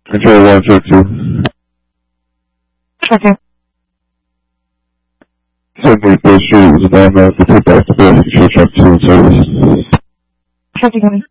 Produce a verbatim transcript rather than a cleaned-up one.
Control one, check two. Check two. seventy-fourth Street was a nine nine for two back to bed. Control check two in service. Check two, coming.